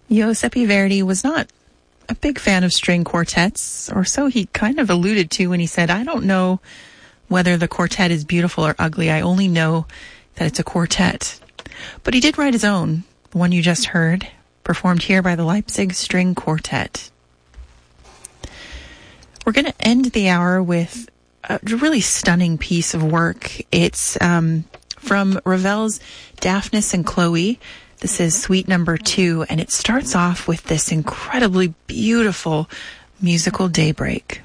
Giuseppe Verdi was not a big fan of string quartets, or so he kind of alluded to when he said, I don't know whether the quartet is beautiful or ugly. I only know that it's a quartet. But he did write his own, the one you just heard, performed here by the Leipzig String Quartet. We're going to end the hour with a really stunning piece of work. It's from Ravel's Daphnis and Chloe. This is Suite number 2, and it starts off with this incredibly beautiful musical daybreak.